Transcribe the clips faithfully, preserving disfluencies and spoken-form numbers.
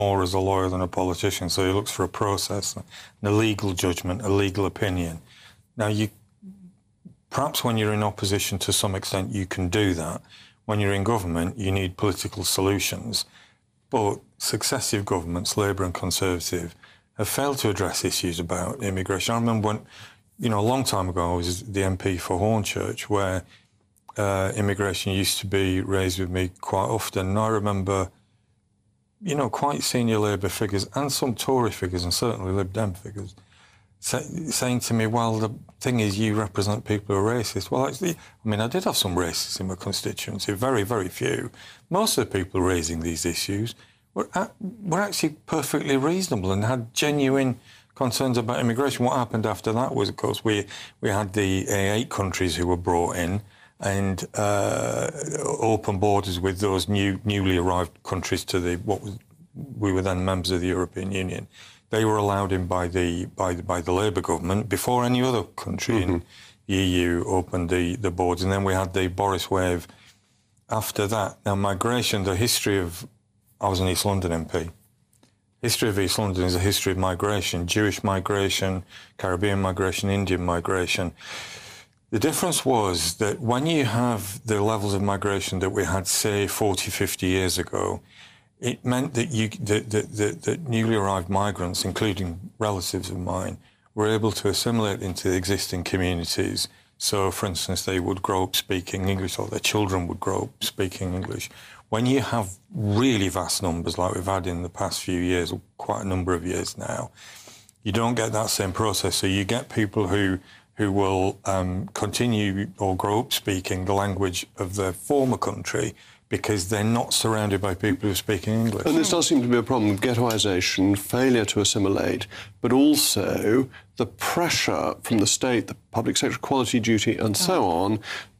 more as a lawyer than a politician, so he looks for a process, a legal judgment, a legal opinion. Now, you perhaps when you're in opposition to some extent, you can do that. When you're in government, you need political solutions. But successive governments, Labour and Conservative, have failed to address issues about immigration. I remember when, you know, a long time ago, I was the M P for Hornchurch, where uh, immigration used to be raised with me quite often. And I remember, you know, quite senior Labour figures and some Tory figures, and certainly Lib Dem figures, say, saying to me, well, the thing is, you represent people who are racist. Well, actually, I mean, I did have some racists in my constituency, very, very few. Most of the people raising these issues were, at, were actually perfectly reasonable and had genuine concerns about immigration. What happened after that was, of course, we, we had the eight countries who were brought in and uh, open borders with those new, newly arrived countries to the, what was, we were then members of the European Union. They were allowed in by the by the, by the Labour government before any other country mm-hmm. in the E U opened the, the borders. And then we had the Boris wave after that. Now, migration, the history of... I was an East London M P. History of East London is a history of migration, Jewish migration, Caribbean migration, Indian migration. The difference was that when you have the levels of migration that we had, say, forty, fifty years ago, it meant that, you, that, that, that, that newly arrived migrants, including relatives of mine, were able to assimilate into the existing communities. So, for instance, they would grow up speaking English, or their children would grow up speaking English. When you have really vast numbers, like we've had in the past few years, or quite a number of years now, you don't get that same process. So you get people who, who will um, continue or grow up speaking the language of their former country, because they're not surrounded by people who speak English. And this does seem to be a problem of ghettoisation, failure to assimilate, but also the pressure from the state, the public sector equality duty and so on,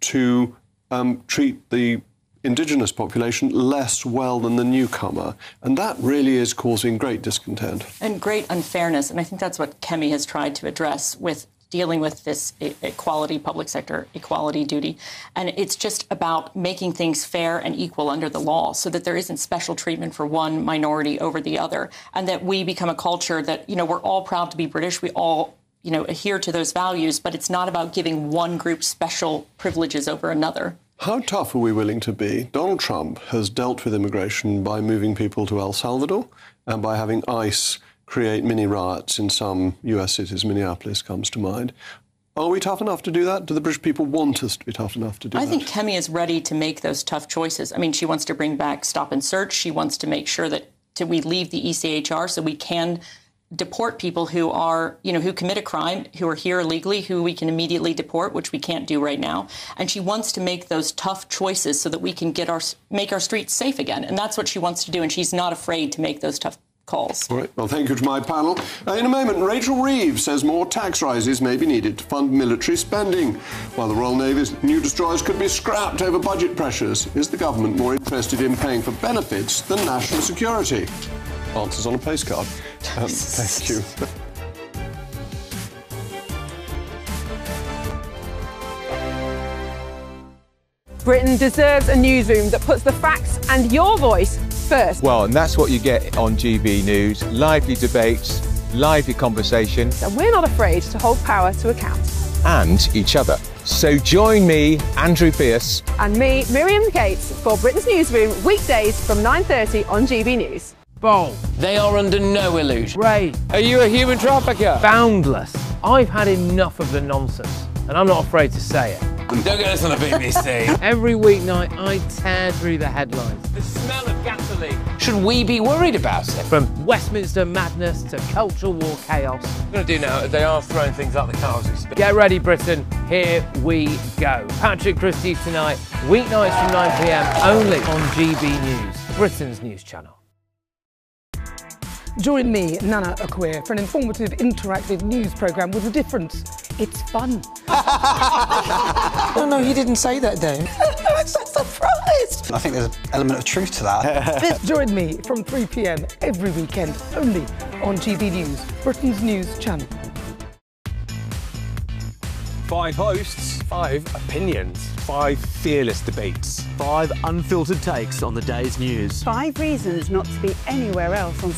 to um, treat the indigenous population less well than the newcomer. And that really is causing great discontent. And great unfairness. And I think that's what Kemi has tried to address with dealing with this equality, public sector equality duty. And it's just about making things fair and equal under the law so that there isn't special treatment for one minority over the other, and that we become a culture that, you know, we're all proud to be British. We all, you know, adhere to those values, but it's not about giving one group special privileges over another. How tough are we willing to be? Donald Trump has dealt with immigration by moving people to El Salvador and by having ICE create mini riots in some U S cities. Minneapolis comes to mind. Are we tough enough to do that? Do the British people want us to be tough enough to do I that? think Kemi is ready to make those tough choices. I mean, she wants to bring back stop and search. She wants to make sure that to, we leave the E C H R so we can deport people who are, you know, who commit a crime, who are here illegally, who we can immediately deport, which we can't do right now. And she wants to make those tough choices so that we can get our, make our streets safe again. And that's what she wants to do. And she's not afraid to make those tough calls. All right. Well, thank you to my panel. Uh, in a moment, Rachel Reeves says more tax rises may be needed to fund military spending, while the Royal Navy's new destroyers could be scrapped over budget pressures. Is the government more interested in paying for benefits than national security? Answers on a postcard. Um, thank you. Britain deserves a newsroom that puts the facts and your voice first. Well, and that's what you get on G B News. Lively debates, lively conversation. And we're not afraid to hold power to account. And each other. So join me, Andrew Pierce. And me, Miriam Gates, for Britain's Newsroom, weekdays from nine thirty on G B News. Bold. They are under no illusion. Ray. Are you a human trafficker? Boundless. I've had enough of the nonsense, and I'm not afraid to say it. Don't get this on the B B C. Every weeknight, I tear through the headlines. The smell of gasoline. Should we be worried about it? From Westminster madness to cultural war chaos. What I'm going to do now is they are throwing things out the car as we speak. Get ready, Britain. Here we go. Patrick Christie's tonight, weeknights from nine p m only on G B News, Britain's news channel. Join me, Nana Akweer, for an informative, interactive news programme with a difference. It's fun. No, no, he didn't say that, Dave. I'm so surprised. I think there's an element of truth to that. Join me from three p m every weekend, only on G B News, Britain's news channel. Five hosts, five opinions, five fearless debates, five unfiltered takes on the day's news. Five reasons not to be anywhere else on